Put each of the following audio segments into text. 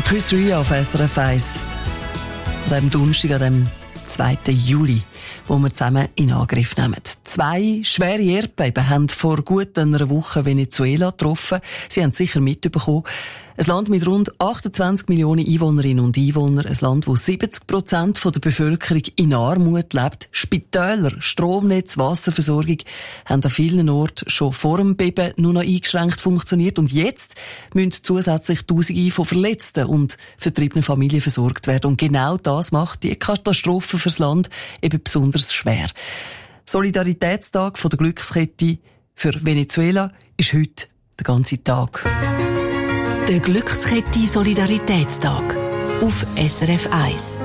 Chris Rea auf SRF 1. An diesem Donnerstag, an dem 2. Juli, wo wir zusammen in Angriff nehmen. 2 schwere Erdbeben haben vor gut einer Woche Venezuela getroffen. Sie haben es sicher mitbekommen. Ein Land mit rund 28 Millionen Einwohnerinnen und Einwohnern. Ein Land, wo 70% der Bevölkerung in Armut lebt. Spitäler, Stromnetz, Wasserversorgung haben an vielen Orten schon vor dem Beben nur noch eingeschränkt funktioniert. Und jetzt müssen zusätzlich Tausende von verletzten und vertriebenen Familien versorgt werden. Und genau das macht die Katastrophe fürs Land eben besonders schwer. Solidaritätstag von der Glückskette für Venezuela ist heute der ganze Tag. Der Glückskette Solidaritätstag auf SRF 1.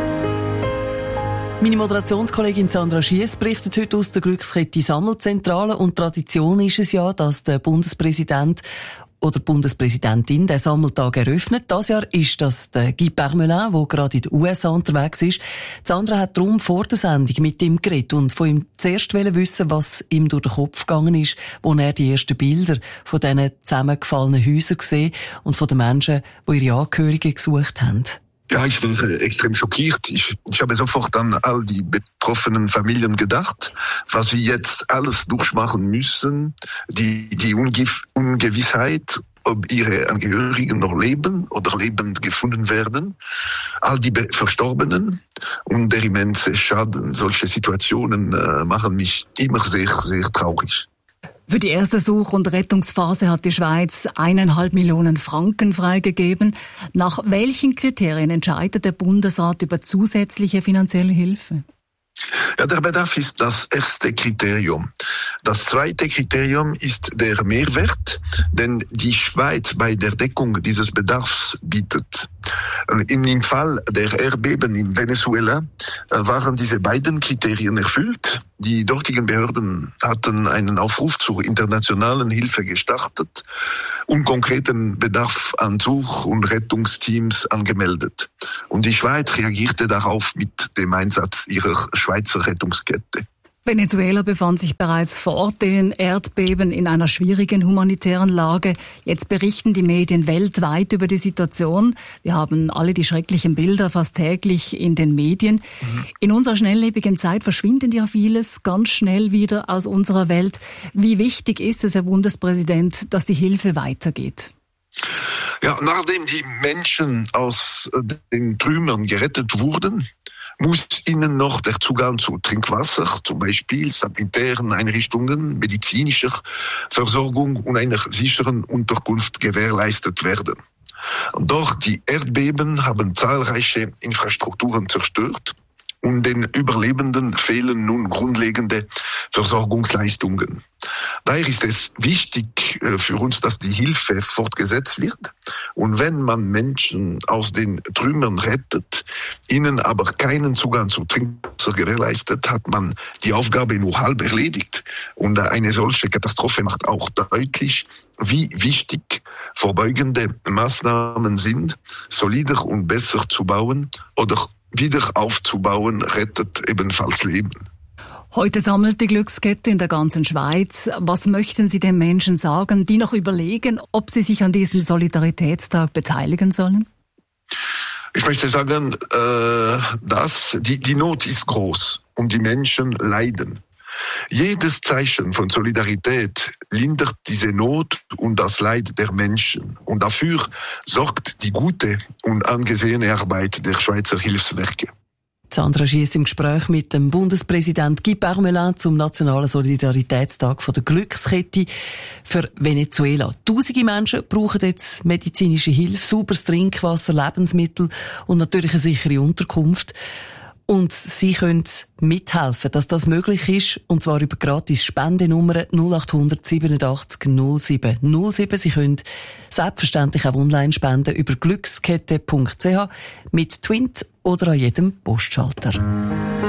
Meine Moderationskollegin Sandra Schiess berichtet heute aus der Glückskette Sammelzentrale. Und Tradition ist es ja, dass der Bundespräsident oder Bundespräsidentin den Sammeltag eröffnet. Dieses Jahr ist das der Guy Parmelin, der gerade in den USA unterwegs ist. Sandra hat darum vor der Sendung mit ihm geredet und von ihm zuerst wissen, was ihm durch den Kopf gegangen ist, als er die ersten Bilder von diesen zusammengefallenen Häusern gesehen und von den Menschen, die ihre Angehörigen gesucht haben. Ja, ich war extrem schockiert. Ich habe sofort an all die betroffenen Familien gedacht, was sie jetzt alles durchmachen müssen, die Ungewissheit, ob ihre Angehörigen noch leben oder lebend gefunden werden, all die Verstorbenen und der immense Schaden. Solche Situationen machen mich immer sehr, sehr traurig. Für die erste Such- und Rettungsphase hat die Schweiz 1,5 Millionen Franken freigegeben. Nach welchen Kriterien entscheidet der Bundesrat über zusätzliche finanzielle Hilfe? Ja, der Bedarf ist das erste Kriterium. Das zweite Kriterium ist der Mehrwert, den die Schweiz bei der Deckung dieses Bedarfs bietet. Im Fall der Erdbeben in Venezuela waren diese beiden Kriterien erfüllt. Die dortigen Behörden hatten einen Aufruf zur internationalen Hilfe gestartet und konkreten Bedarf an Such- und Rettungsteams angemeldet. Und die Schweiz reagierte darauf mit dem Einsatz ihrer Schweizer Rettungskette. Venezuela befand sich bereits vor den Erdbeben in einer schwierigen humanitären Lage. Jetzt berichten die Medien weltweit über die Situation. Wir haben alle die schrecklichen Bilder fast täglich in den Medien. In unserer schnelllebigen Zeit verschwindet ja vieles ganz schnell wieder aus unserer Welt. Wie wichtig ist es, Herr Bundespräsident, dass die Hilfe weitergeht? Ja, nachdem die Menschen aus den Trümmern gerettet wurden, muss ihnen noch der Zugang zu Trinkwasser, zum Beispiel sanitären Einrichtungen, medizinischer Versorgung und einer sicheren Unterkunft gewährleistet werden. Doch die Erdbeben haben zahlreiche Infrastrukturen zerstört und den Überlebenden fehlen nun grundlegende Versorgungsleistungen. Daher ist es wichtig für uns, dass die Hilfe fortgesetzt wird. Und wenn man Menschen aus den Trümmern rettet, ihnen aber keinen Zugang zu Trinkwasser gewährleistet, hat man die Aufgabe nur halb erledigt. Und eine solche Katastrophe macht auch deutlich, wie wichtig vorbeugende Maßnahmen sind, solider und besser zu bauen oder wieder aufzubauen, rettet ebenfalls Leben. Heute sammelt die Glückskette in der ganzen Schweiz. Was möchten Sie den Menschen sagen, die noch überlegen, ob sie sich an diesem Solidaritätstag beteiligen sollen? Ich möchte sagen, dass die Not ist groß und die Menschen leiden. Jedes Zeichen von Solidarität lindert diese Not und das Leid der Menschen. Und dafür sorgt die gute und angesehene Arbeit der Schweizer Hilfswerke. Sandra Schiess im Gespräch mit dem Bundespräsident Guy Parmelin zum Nationalen Solidaritätstag von der Glückskette für Venezuela. Tausende Menschen brauchen jetzt medizinische Hilfe, sauberes Trinkwasser, Lebensmittel und natürlich eine sichere Unterkunft. Und Sie können mithelfen, dass das möglich ist, und zwar über gratis Spendenummer 0800 87 07 07. Sie können selbstverständlich auch online spenden über glückskette.ch mit Twint oder an jedem Postschalter.